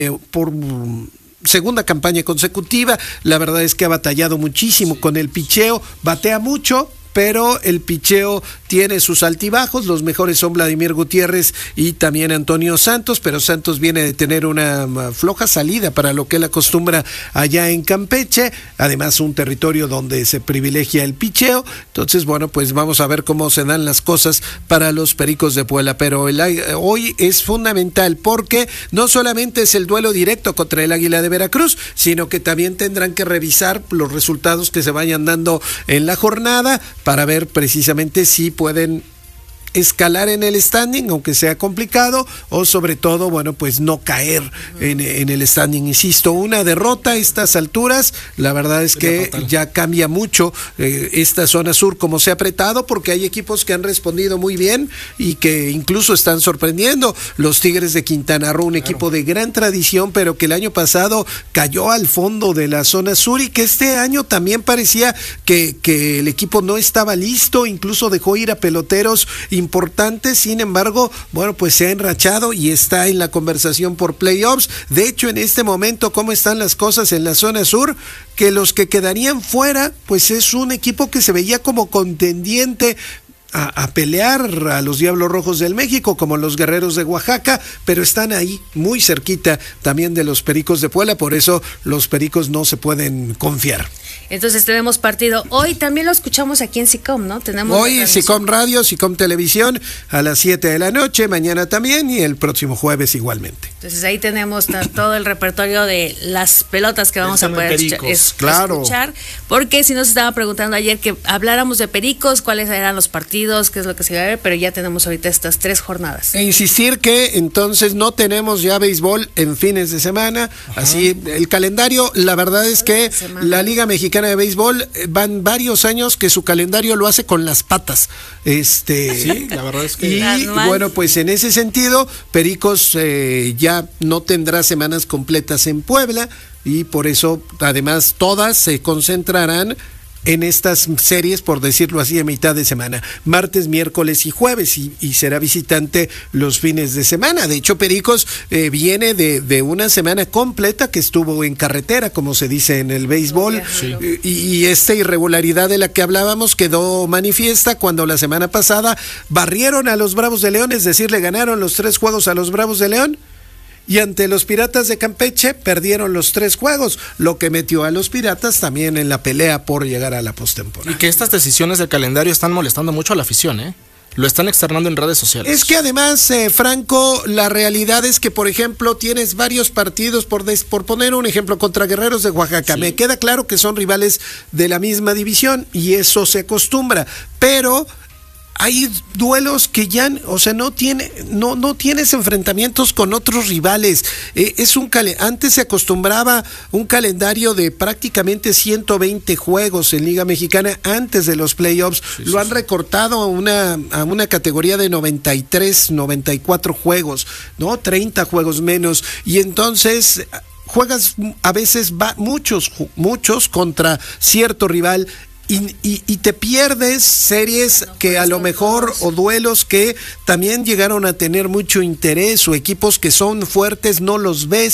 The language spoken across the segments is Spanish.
por segunda campaña consecutiva. La verdad es que ha batallado muchísimo con el picheo, batea mucho, pero el picheo tiene sus altibajos. Los mejores son Vladimir Gutiérrez y también Antonio Santos, pero Santos viene de tener una floja salida para lo que él acostumbra allá en Campeche, además un territorio donde se privilegia el picheo. Entonces, bueno, pues vamos a ver cómo se dan las cosas para los Pericos de Puebla, pero hoy es fundamental porque no solamente es el duelo directo contra el Águila de Veracruz, sino que también tendrán que revisar los resultados que se vayan dando en la jornada para ver precisamente si pueden escalar en el standing, aunque sea complicado, o sobre todo, bueno, pues no caer en el standing. Insisto, una derrota a estas alturas, la verdad es que ya cambia mucho esta zona sur como se ha apretado, porque hay equipos que han respondido muy bien y que incluso están sorprendiendo. Los Tigres de Quintana Roo, un equipo de gran tradición, pero que el año pasado cayó al fondo de la zona sur y que este año también parecía que el equipo no estaba listo, incluso dejó ir a peloteros importante. Sin embargo, bueno, pues se ha enrachado y está en la conversación por playoffs. De hecho, en este momento, ¿cómo están las cosas en la zona sur? Que los que quedarían fuera, pues es un equipo que se veía como contendiente a pelear a los Diablos Rojos del México, como los Guerreros de Oaxaca, pero están ahí muy cerquita también de los Pericos de Puebla, por eso los Pericos no se pueden confiar. Entonces tenemos partido. Hoy también lo escuchamos aquí en SICOM, ¿no? Tenemos hoy SICOM Radio, SICOM Televisión a las 7 de la noche, mañana también y el próximo jueves igualmente. Entonces ahí tenemos todo el repertorio de las pelotas que vamos a poder escuchar, porque si nos estaba preguntando ayer que habláramos de Pericos, cuáles eran los partidos, qué es lo que se iba a ver, pero ya tenemos ahorita estas 3 jornadas. E insistir que entonces no tenemos ya béisbol en fines de semana. Ajá. Así el calendario, la verdad es que la Liga Mexicana de Béisbol van varios años que su calendario lo hace con las patas. Sí, la verdad es que y bueno, pues en ese sentido, Pericos ya no tendrá semanas completas en Puebla y por eso además todas se concentrarán en estas series, por decirlo así, a mitad de semana, martes, miércoles y jueves, y será visitante los fines de semana. De hecho, Pericos viene de una semana completa que estuvo en carretera, como se dice en el béisbol, sí. Y esta irregularidad de la que hablábamos quedó manifiesta cuando la semana pasada barrieron a los Bravos de León, es decir, le ganaron los 3 juegos a los Bravos de León. Y ante los Piratas de Campeche perdieron los 3 juegos, lo que metió a los Piratas también en la pelea por llegar a la postemporada. Y que estas decisiones del calendario están molestando mucho a la afición, ¿eh? Lo están externando en redes sociales. Es que además, Franco, la realidad es que, por ejemplo, tienes varios partidos, por poner un ejemplo, contra Guerreros de Oaxaca. Sí. Me queda claro que son rivales de la misma división y eso se acostumbra, pero hay duelos que ya, o sea, no tienes enfrentamientos con otros rivales. Antes se acostumbraba un calendario de prácticamente 120 juegos en Liga Mexicana antes de los playoffs. Sí, lo han recortado a una categoría de 93, 94 juegos, ¿no? 30 juegos menos. Y entonces juegas a veces muchos contra cierto rival. Y te pierdes series que a lo mejor, o duelos que también llegaron a tener mucho interés, o equipos que son fuertes no los ves,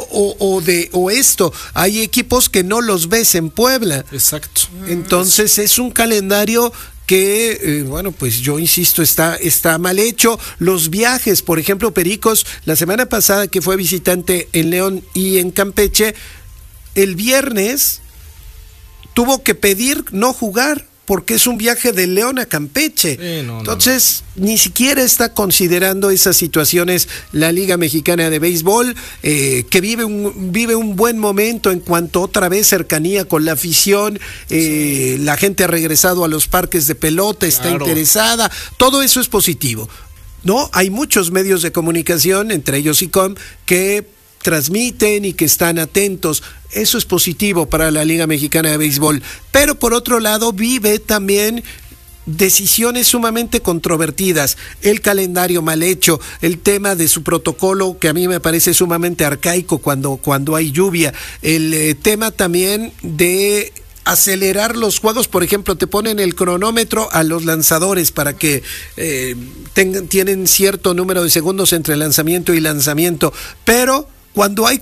o esto, hay equipos que no los ves en Puebla. Exacto. Entonces es un calendario que, bueno, pues yo insisto, está mal hecho. Los viajes, por ejemplo, Pericos, la semana pasada que fue visitante en León y en Campeche, el viernes tuvo que pedir no jugar porque es un viaje de León a Campeche. Entonces, ni siquiera está considerando esas situaciones la Liga Mexicana de Béisbol, que vive un buen momento en cuanto otra vez cercanía con la afición. La gente ha regresado a los parques de pelota, está interesada. Todo eso es positivo, ¿no? Hay muchos medios de comunicación, entre ellos SICOM, que transmiten y que están atentos. Eso es positivo para la Liga Mexicana de Béisbol, pero por otro lado vive también decisiones sumamente controvertidas, el calendario mal hecho, el tema de su protocolo que a mí me parece sumamente arcaico cuando hay lluvia, el tema también de acelerar los juegos. Por ejemplo, te ponen el cronómetro a los lanzadores para que tienen cierto número de segundos entre lanzamiento y lanzamiento, pero cuando hay